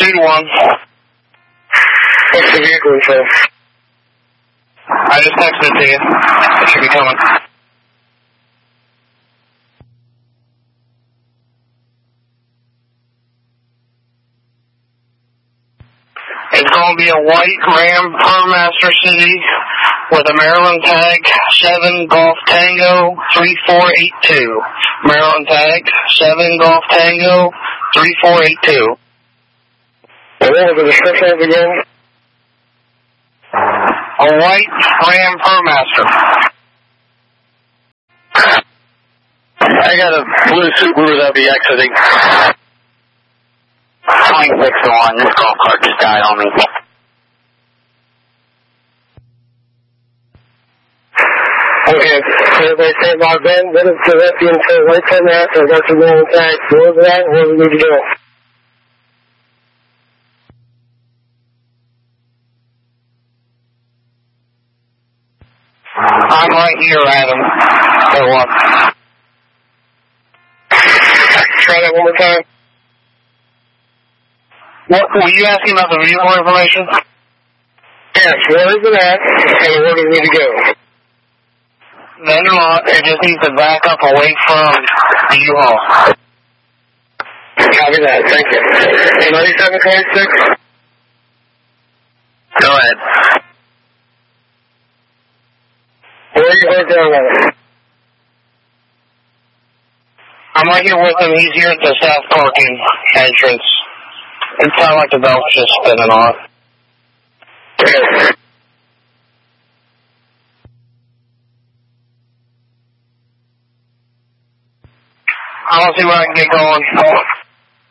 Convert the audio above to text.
2 to 1. What's the vehicle info? I just texted it to you. It should be coming. It's going to be a white Ram ProMaster City with a Maryland tag, 7 Golf Tango 3482. Maryland tag, 7 Golf Tango 3482. And what was the description of again? A white Ram ProMaster. I got a blue Subaru that'll be exiting. 26-1, this golf cart just died on me. Okay, everybody say about Ben, what is the rest info right from that, or what's the wrong tag? What was that, where do we need to go? I'm right here, Adam. Or what? Try that one more time. What, were you asking about the vehicle information? Yes, where is it at, and where do we need to go? Then or not, it just needs to back up away from the U-Haul. Copy that, thank you. 9726? Go ahead. Where are you going down on it? I'm right here with him. He's here at the south parking entrance. It sounds like the belt's just spinning off. Okay. I don't see where I can get going.